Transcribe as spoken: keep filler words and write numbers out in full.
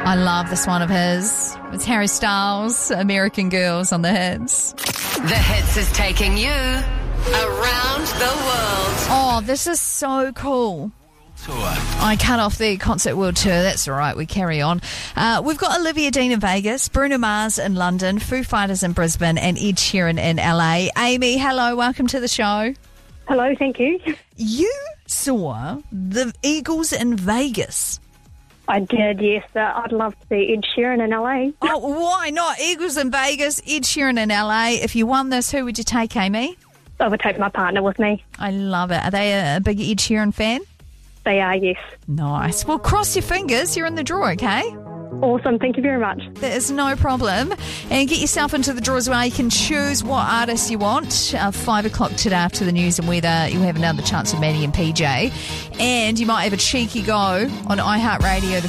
I love this one of his. It's Harry Styles, American Girls on the Hits. The Hits is taking you around the world. Oh, this is so cool. Tour. I cut off the Concert World Tour. That's all right. We carry on. Uh, we've got Olivia Dean in Vegas, Bruno Mars in London, Foo Fighters in Brisbane, and Ed Sheeran in L A. Amy, hello. Welcome to the show. Hello, thank you. You saw the Eagles in Vegas. I did, yes. Uh, I'd love to see Ed Sheeran in L A. Oh, why not? Eagles in Vegas, Ed Sheeran in L A. If you won this, who would you take, Amy? I would take my partner with me. I love it. Are they a, a big Ed Sheeran fan? They are, yes. Nice. Well, cross your fingers. You're in the draw, okay? Awesome, thank you very much. There is no problem. And get yourself into the draw as well. You can choose what artist you want. Uh, five o'clock today after the news and weather, you'll have another chance with Maddie and P J. And you might have a cheeky go on iHeartRadio.